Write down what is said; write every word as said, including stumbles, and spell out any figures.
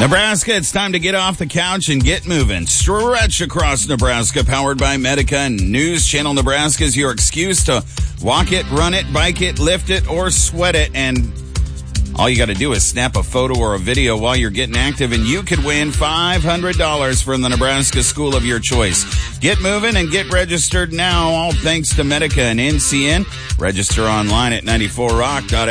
Nebraska, it's time to get off the couch and get moving. Stretch across Nebraska, powered by Medica and News Channel Nebraska is your excuse to walk it, run it, bike it, lift it, or sweat it. And all you got to do is snap a photo or a video while you're getting active, and you could win five hundred dollars from the Nebraska school of your choice. Get moving and get registered now, all thanks to Medica and N C N. Register online at ninety-four rock dot